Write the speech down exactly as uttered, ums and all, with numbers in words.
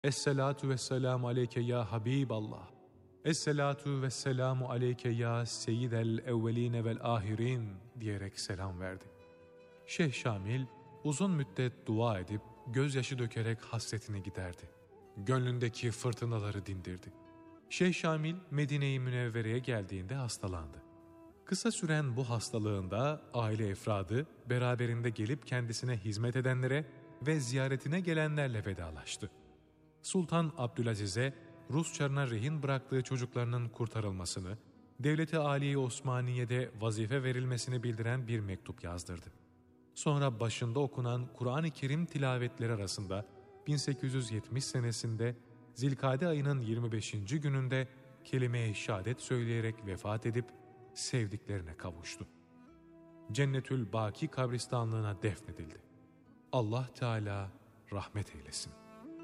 Esselatu vesselamu aleyke ya Habiballah. Esselatu vesselamu aleyke ya seyyidel evveline vel ahirin diyerek selam verdi. Şeyh Şamil uzun müddet dua edip gözyaşı dökerek hasretini giderdi. Gönlündeki fırtınaları dindirdi. Şeyh Şamil Medine-i Münevvere'ye geldiğinde hastalandı. Kısa süren bu hastalığında aile efradı beraberinde gelip kendisine hizmet edenlere ve ziyaretine gelenlerle vedalaştı. Sultan Abdülaziz'e Rus çarına rehin bıraktığı çocuklarının kurtarılmasını, Devlet-i Âliye Osmaniye'de vazife verilmesini bildiren bir mektup yazdırdı. Sonra başında okunan Kur'an-ı Kerim tilavetleri arasında bin sekiz yüz yetmiş senesinde Zilkade ayının yirmi beşinci gününde kelime-i şehadet söyleyerek vefat edip sevdiklerine kavuştu. Cennetül Baki kabristanlığına defnedildi. Allah Teala rahmet eylesin.